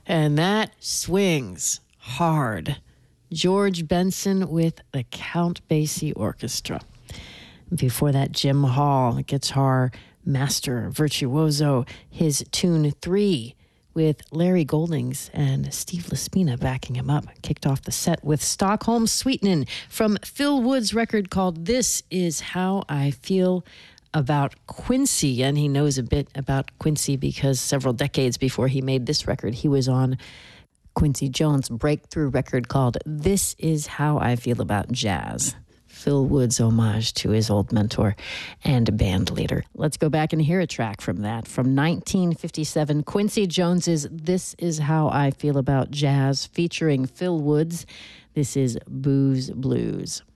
And that swings hard. George Benson with the Count Basie Orchestra. Before that, Jim Hall, guitar master, virtuoso, his tune 3 with Larry Goldings and Steve Laspina backing him up. Kicked off the set with Stockholm Sweetenin' from Phil Wood's record called This Is How I Feel About Quincy. And he knows a bit about Quincy because several decades before he made this record, he was on Quincy Jones' breakthrough record called This Is How I Feel About Jazz. Phil Wood's homage to his old mentor and band leader. Let's go back and hear a track from that. From 1957, Quincy Jones's This Is How I Feel About Jazz featuring Phil Woods. This is Booze Blues.